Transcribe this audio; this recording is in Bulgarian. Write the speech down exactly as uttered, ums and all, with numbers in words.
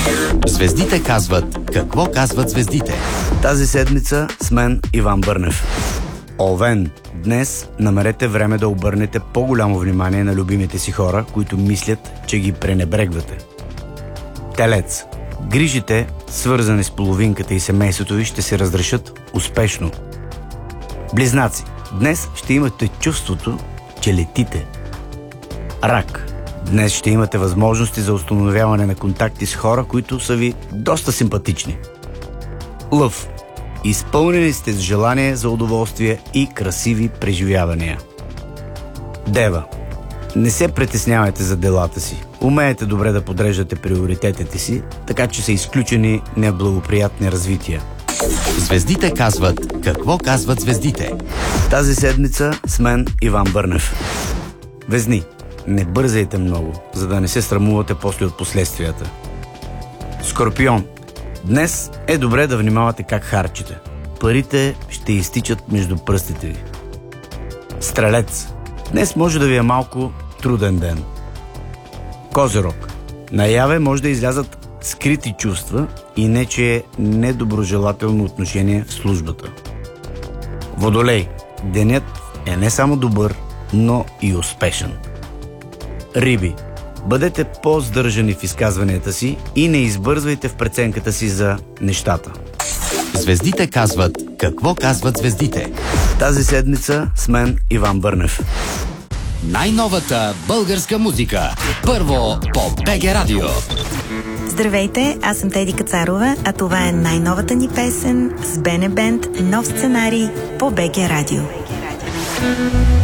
Звездите казват какво казват звездите. Тази седмица с мен Иван Бърнев. Овен. Днес намерете време да обърнете по-голямо внимание на любимите си хора, които мислят, че ги пренебрегвате. Телец. Грижите, свързани с половинката и семейството ви, ще се разрешат успешно. Близнаци. Днес ще имате чувството, че летите. Рак. Днес ще имате възможности за установяване на контакти с хора, които са ви доста симпатични. Лъв. Изпълнени сте с желание за удоволствие и красиви преживявания. Дева. Не се притеснявайте за делата си. Умеете добре да подреждате приоритетите си, така че са изключени неблагоприятни развития. Звездите казват какво казват звездите. Тази седмица с мен Иван Бърнев. Везни. Не бързайте много, за да не се срамувате после от последствията. Скорпион. Днес е добре да внимавате как харчите. Парите ще изтичат между пръстите ви. Стрелец. Днес може да ви е малко труден ден. Козирог. Наяве може да излязат скрити чувства и нечие недоброжелателно отношение в службата. Водолей. Денят е не само добър, но и успешен. Риби. Бъдете по-здържани в изказванията си и не избързвайте в преценката си за нещата. Звездите казват какво казват звездите. Тази седмица с мен Иван Бърнев. Най-новата българска музика. Първо по БГ Радио. Здравейте, аз съм Теди Кацарова, а това е най-новата ни песен с Бене Бенд, нов сценарий по БГ Радио.